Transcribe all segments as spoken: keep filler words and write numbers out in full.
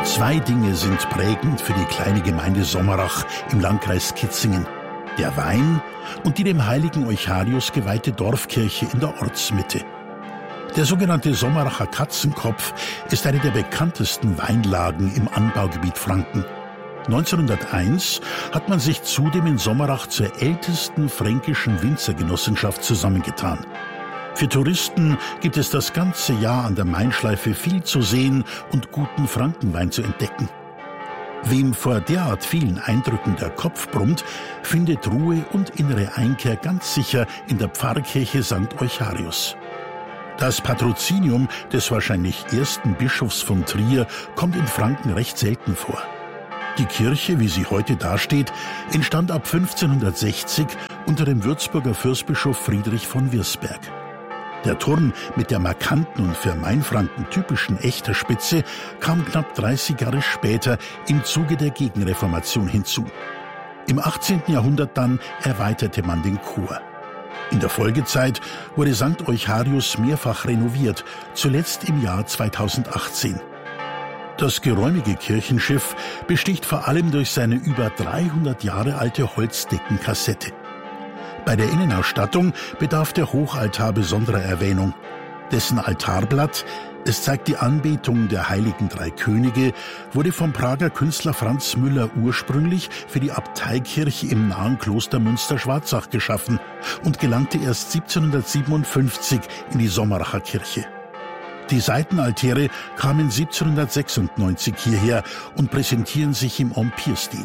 Zwei Dinge sind prägend für die kleine Gemeinde Sommerach im Landkreis Kitzingen: der Wein und die dem heiligen Eucharius geweihte Dorfkirche in der Ortsmitte. Der sogenannte Sommeracher Katzenkopf ist eine der bekanntesten Weinlagen im Anbaugebiet Franken. neunzehnhunderteins hat man sich zudem in Sommerach zur ältesten fränkischen Winzergenossenschaft zusammengetan. Für Touristen gibt es das ganze Jahr an der Mainschleife viel zu sehen und guten Frankenwein zu entdecken. Wem vor derart vielen Eindrücken der Kopf brummt, findet Ruhe und innere Einkehr ganz sicher in der Pfarrkirche Sankt Eucharius. Das Patrozinium des wahrscheinlich ersten Bischofs von Trier kommt in Franken recht selten vor. Die Kirche, wie sie heute dasteht, entstand ab fünfzehnhundertsechzig unter dem Würzburger Fürstbischof Friedrich von Wirsberg. Der Turm mit der markanten und für Mainfranken typischen Echterspitze kam knapp dreißig Jahre später im Zuge der Gegenreformation hinzu. Im achtzehnten Jahrhundert dann erweiterte man den Chor. In der Folgezeit wurde Sankt Eucharius mehrfach renoviert, zuletzt im Jahr zweitausendachtzehn. Das geräumige Kirchenschiff besticht vor allem durch seine über dreihundert Jahre alte Holzdeckenkassette. Bei der Innenausstattung bedarf der Hochaltar besonderer Erwähnung. Dessen Altarblatt, es zeigt die Anbetung der heiligen drei Könige, wurde vom Prager Künstler Franz Müller ursprünglich für die Abteikirche im nahen Kloster Münster-Schwarzach geschaffen und gelangte erst siebzehnhundertsiebenundfünfzig in die Sommeracher Kirche. Die Seitenaltäre kamen siebzehnhundertsechsundneunzig hierher und präsentieren sich im Empire-Stil.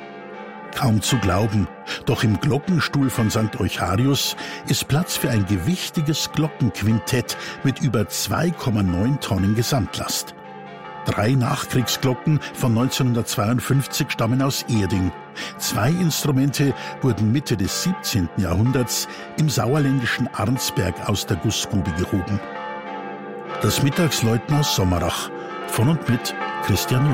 Kaum zu glauben, doch im Glockenstuhl von Sankt Eucharius ist Platz für ein gewichtiges Glockenquintett mit über zwei Komma neun Tonnen Gesamtlast. Drei Nachkriegsglocken von neunzehnhundertzweiundfünfzig stammen aus Erding. Zwei Instrumente wurden Mitte des siebzehnten Jahrhunderts im sauerländischen Arnsberg aus der Gussgrube gehoben. Das Mittagsläuten aus Sommerach, von und mit Christian Jung.